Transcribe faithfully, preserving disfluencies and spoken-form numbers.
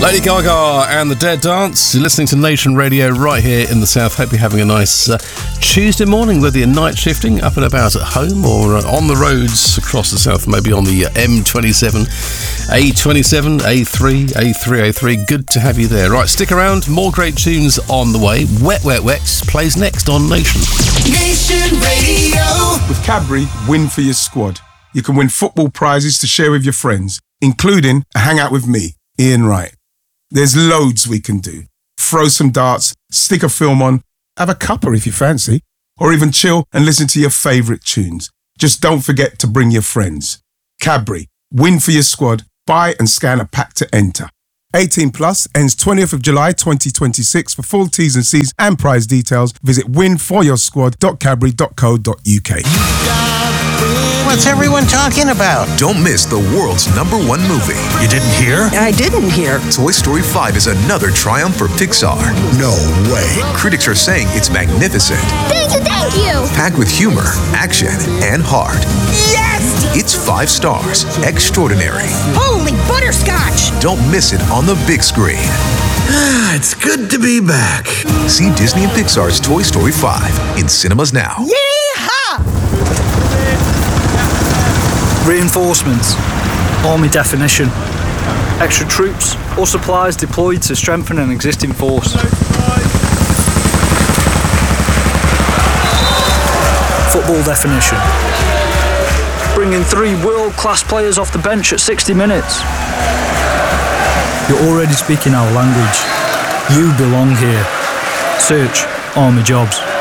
Lady Gaga and the Dead Dance. You're listening to Nation Radio right here in the South. Hope you're having a nice uh, Tuesday morning, whether you're night shifting, up and about at home, or uh, on the roads across the South, maybe on the uh, M twenty-seven, A twenty-seven, A three, A three oh three. Good to have you there. Right, stick around. More great tunes on the way. Wet, Wet, Wet plays next on Nation. Nation Radio. With Cadbury, win for your squad. You can win football prizes to share with your friends, including a hangout with me, Ian Wright. There's loads we can do. Throw some darts, stick a film on, have a cuppa if you fancy, or even chill and listen to your favourite tunes. Just don't forget to bring your friends. Cadbury, win for your squad. Buy and scan a pack to enter. eighteen plus, ends twentieth of July twenty twenty-six. For full T's and C's and prize details, visit win for your squad dot cadbury dot co dot uk. What's everyone talking about? Don't miss the world's number one movie. You didn't hear? I didn't hear. Toy Story five is another triumph for Pixar. No way. Critics are saying it's magnificent. Thank you, thank you. Packed with humor, action, and heart. Yes! It's five stars. Extraordinary. Holy butterscotch! Don't miss it on the big screen. It's good to be back. See Disney and Pixar's Toy Story five in cinemas now. Yeehaw! Reinforcements, army definition, extra troops or supplies deployed to strengthen an existing force. Football definition, bringing three world-class players off the bench at sixty minutes. You're already speaking our language. You belong here. Search Army Jobs.